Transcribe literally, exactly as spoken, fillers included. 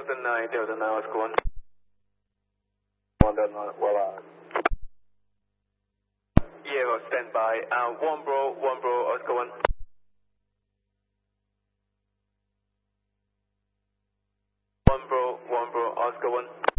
Delta nine, Delta nine, what's going on? One Delta nine, well, uh. Yeah, well, stand by. Uh, one bro, one bro, what's going on? One bro, one bro, what's going on?